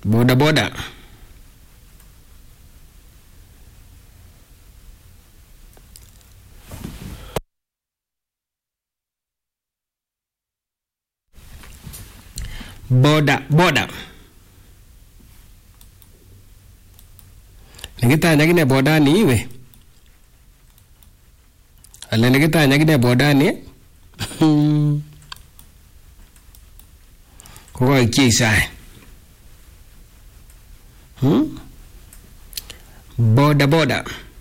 Boda boda. Boda boda. Nikitanya kine boda ni iwe. Ale nikitanya kine boda ni. Kwa kisa. Boda boda.